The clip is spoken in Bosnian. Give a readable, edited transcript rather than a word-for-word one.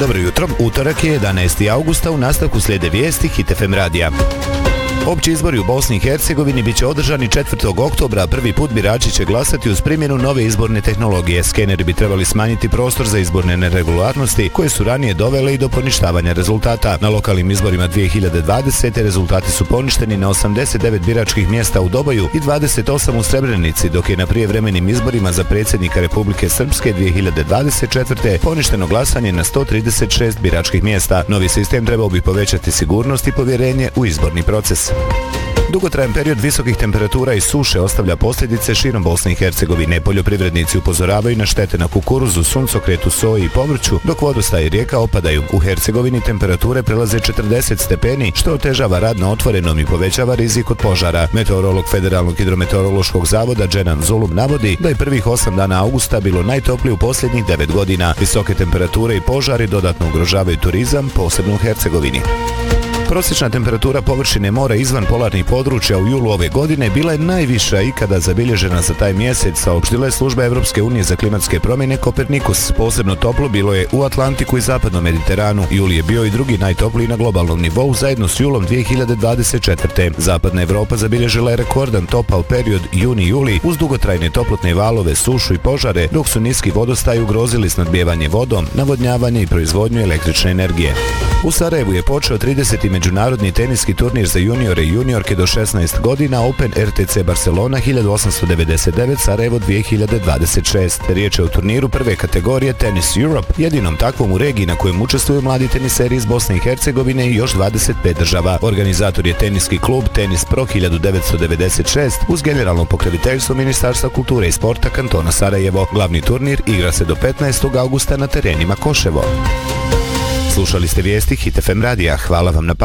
Dobro jutro, utorak je 11. augusta, u nastavku slijede vijesti Hit FM radija. Opći izbori u Bosni i Hercegovini bit će održani 4. oktobra, a prvi put birači će glasati uz primjenu nove izborne tehnologije. Skeneri bi trebali smanjiti prostor za izborne neregularnosti koje su ranije dovele i do poništavanja rezultata. Na lokalnim izborima 2020. rezultati su poništeni na 89 biračkih mjesta u Doboju i 28 u Srebrenici, dok je na prijevremenim izborima za predsjednika Republike Srpske 2024. poništeno glasanje na 136 biračkih mjesta. Novi sistem trebao bi povećati sigurnost i povjerenje u izborni proces. Dugotrajan period visokih temperatura i suše ostavlja posljedice širom Bosne i Hercegovine. Poljoprivrednici upozoravaju na štete na kukuruzu, suncokretu, soji i povrću, dok vodostaji rijeka opadaju. U Hercegovini temperature prelaze 40 stepeni, što otežava rad na otvorenom i povećava rizik od požara. Meteorolog Federalnog hidrometeorološkog zavoda Dženan Zulum navodi da je prvih 8 dana augusta bilo najtoplije u posljednjih 9 godina. Visoke temperature i požari dodatno ugrožavaju turizam, posebno u Hercegovini. Prosječna temperatura površine mora izvan polarnih područja u julu ove godine bila je najviša ikada zabilježena za taj mjesec, saopštila je služba Evropske unije za klimatske promjene Kopernikus. Posebno toplo bilo je u Atlantiku i zapadnom Mediteranu. Juli je bio i drugi najtopliji na globalnom nivou zajedno s julom 2024. Zapadna Evropa zabilježila je rekordan topao period juni-juli uz dugotrajne toplotne valove, sušu i požare, dok su niski vodostaji ugrozili snadbijevanje vodom, navodnjavanje i proizvodnju električne energije. U Sarajevu je počeo 30. međunarodni teniski turnir za juniore i juniorke do 16 godina Open RTC Barcelona 1899 Sarajevo 2026. Riječ je o turniru prve kategorije Tennis Europe, jedinom takvom u regiji na kojem učestvuju mladi teniseri iz Bosne i Hercegovine i još 25 država. Organizator je teniski klub Tenis Pro 1996 uz generalno pokroviteljstvo Ministarstva kulture i sporta kantona Sarajevo. Glavni turnir igra se do 15. augusta na terenima Koševo. Slušali ste vijesti Hit FM radija. Hvala vam na